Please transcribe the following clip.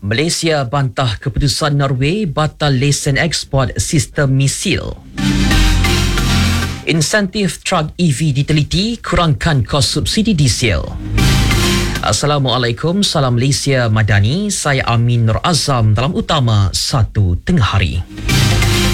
Malaysia bantah keputusan Norway batal lesen ekspor sistem misil. Insentif truk EV diteliti, kurangkan kos subsidi diesel. Assalamualaikum, salam Malaysia Madani. Saya Amin Nur Azam dalam utama 1 tengah hari.